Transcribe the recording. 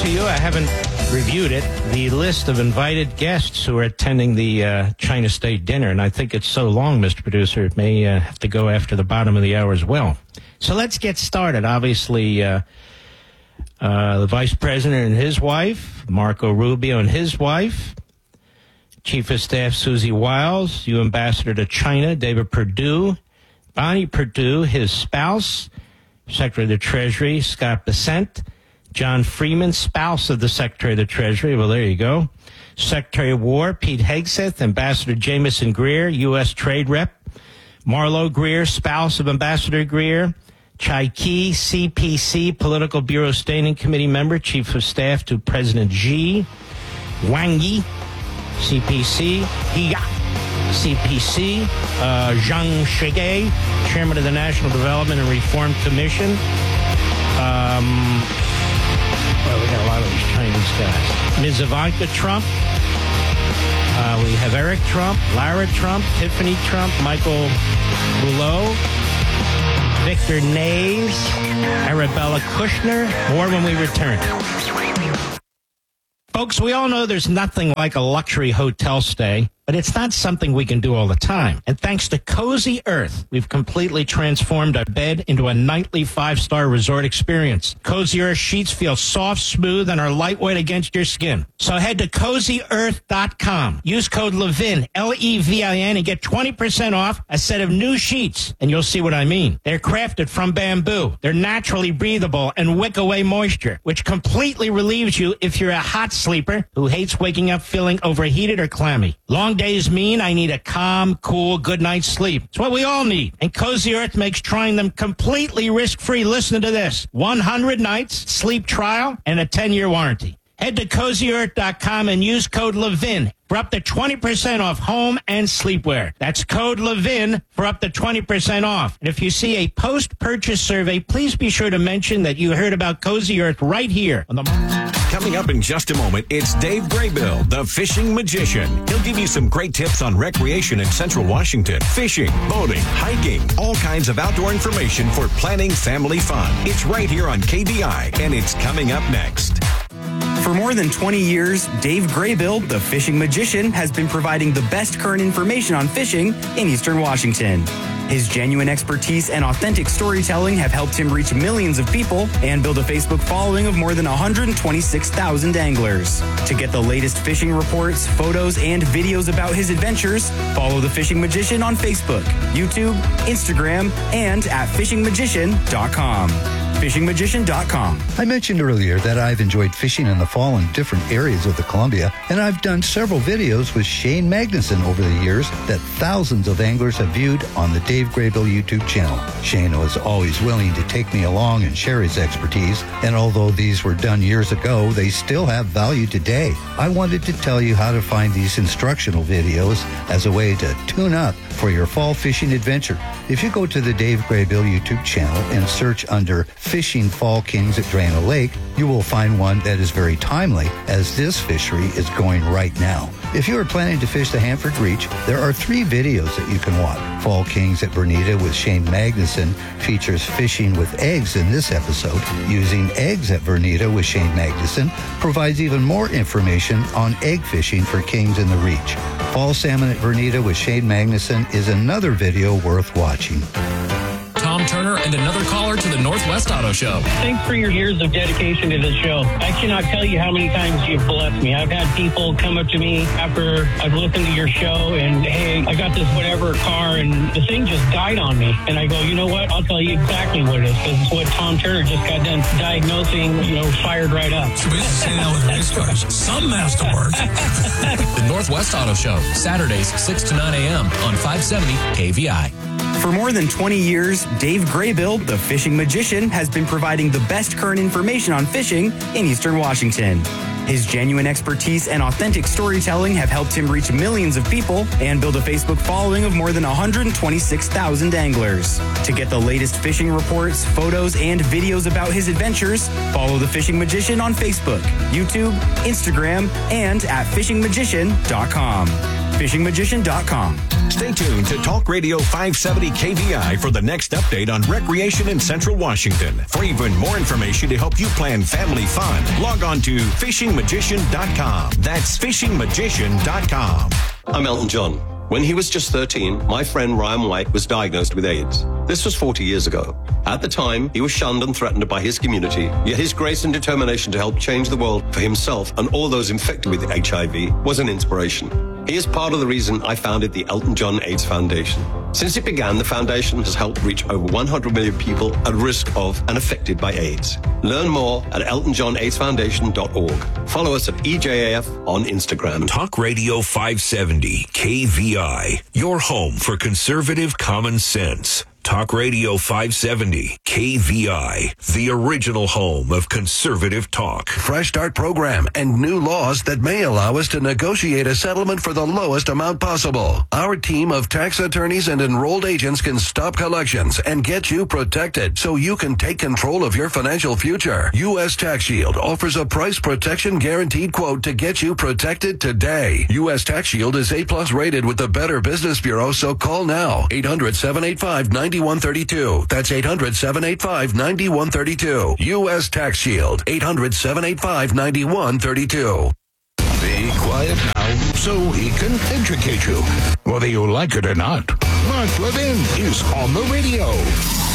to you. I haven't reviewed it. The list of invited guests who are attending the China State dinner, and I think it's so long, Mr. Producer, it may have to go after the bottom of the hour as well. So let's get started. Obviously, the Vice President and his wife, Marco Rubio and his wife, Chief of Staff Susie Wiles, U. Ambassador to China, David Perdue, Bonnie Perdue, his spouse, Secretary of the Treasury, Scott Bessent, John Freeman, spouse of the Secretary of the Treasury. Well, there you go. Secretary of War, Pete Hegseth, Ambassador Jameson Greer, U.S. Trade Rep, Marlo Greer, spouse of Ambassador Greer, Chai Key, CPC, Political Bureau Standing Committee member, Chief of Staff to President Xi, Wang Yi, CPC, Hiya, CPC, Zhang Shige, Chairman of the National Development and Reform Commission. Well, we got a lot of these Chinese guys. Ms. Ivanka Trump. We have Eric Trump, Lara Trump, Tiffany Trump, Michael Rouleau, Victor Naves, Arabella Kushner. More when we return. Folks, we all know there's nothing like a luxury hotel stay, but it's not something we can do all the time. And thanks to Cozy Earth, we've completely transformed our bed into a nightly 5-star resort experience. Cozy Earth sheets feel soft, smooth, and are lightweight against your skin. So head to CozyEarth.com. Use code LEVIN, L-E-V-I-N, and get 20% off a set of new sheets. And you'll see what I mean. They're crafted from bamboo. They're naturally breathable and wick away moisture, which completely relieves you if you're a hot sleeper who hates waking up feeling overheated or clammy. Long days mean I need a calm, cool, good night's sleep. It's what we all need. And Cozy Earth makes trying them completely risk-free. Listen to this. 100 nights, sleep trial, and a 10-year warranty. Head to CozyEarth.com and use code LEVIN for up to 20% off home and sleepwear. That's code LEVIN for up to 20% off. And if you see a post-purchase survey, please be sure to mention that you heard about Cozy Earth right here on the... Coming up in just a moment, it's Dave Graybill, the fishing magician. He'll give you some great tips on recreation in Central Washington. Fishing, boating, hiking, all kinds of outdoor information for planning family fun. It's right here on KVI, and it's coming up next. For more than 20 years, Dave Graybill, the fishing magician, has been providing the best current information on fishing in Eastern Washington. His genuine expertise and authentic storytelling have helped him reach millions of people and build a Facebook following of more than 126,000 anglers. To get the latest fishing reports, photos, and videos about his adventures, follow the Fishing Magician on Facebook, YouTube, Instagram, and at fishingmagician.com. FishingMagician.com. I mentioned earlier that I've enjoyed fishing in the fall in different areas of the Columbia, and I've done several videos with Shane Magnuson over the years that thousands of anglers have viewed on the Dave Graybill YouTube channel. Shane was always willing to take me along and share his expertise, and although these were done years ago, they still have value today. I wanted to tell you how to find these instructional videos as a way to tune up for your fall fishing adventure. If you go to the Dave Graybill YouTube channel and search under Fishing Fall Kings at Drano Lake, you will find one that is very timely as this fishery is going right now. If you are planning to fish the Hanford Reach, there are 3 videos that you can watch. Fall Kings at Vernita with Shane Magnuson features fishing with eggs in this episode. Using Eggs at Vernita with Shane Magnuson provides even more information on egg fishing for kings in the Reach. Fall Salmon at Vernita with Shane Magnuson is another video worth watching. Tom Turner and another caller to the Northwest Auto Show. Thanks for your years of dedication to this show. I cannot tell you how many times you've blessed me. I've had people come up to me after I've listened to your show and, hey, I got this whatever car and the thing just died on me. And I go, you know what? I'll tell you exactly what it is, because it's what Tom Turner just got done diagnosing, fired right up. So we used to say that with race cars. Something has to work. The Northwest Auto Show, Saturdays, 6 to 9 a.m. on 570 KVI. For more than 20 years, Dave Graybill, the fishing magician, has been providing the best current information on fishing in Eastern Washington. His genuine expertise and authentic storytelling have helped him reach millions of people and build a Facebook following of more than 126,000 anglers. To get the latest fishing reports, photos, and videos about his adventures, follow the Fishing Magician on Facebook, YouTube, Instagram, and at fishingmagician.com. thefishingmagician.com. Stay tuned to Talk Radio 570 KVI for the next update on recreation in Central Washington. For even more information to help you plan family fun, log on to fishingmagician.com. That's fishingmagician.com. I'm Elton John. When he was just 13, my friend Ryan White was diagnosed with AIDS. This was 40 years ago. At the time, he was shunned and threatened by his community, yet his grace and determination to help change the world for himself and all those infected with HIV was an inspiration. He is part of the reason I founded the Elton John AIDS Foundation. Since it began, the foundation has helped reach over 100 million people at risk of and affected by AIDS. Learn more at eltonjohnaidsfoundation.org. Follow us at EJAF on Instagram. Talk Radio 570 KVI, your home for conservative common sense. Talk Radio 570 KVI, the original home of conservative talk. Fresh Start program and new laws that may allow us to negotiate a settlement for the lowest amount possible. Our team of tax attorneys and enrolled agents can stop collections and get you protected so you can take control of your financial future. U.S. Tax Shield offers a price protection guaranteed quote to get you protected today. U.S. Tax Shield is A+ rated with the Better Business Bureau, so call now. 800-785-9132. That's 800-785-9132. U.S. Tax Shield. 800-785-9132. Be quiet now so he can educate you, whether you like it or not. Mark Levin is on the radio.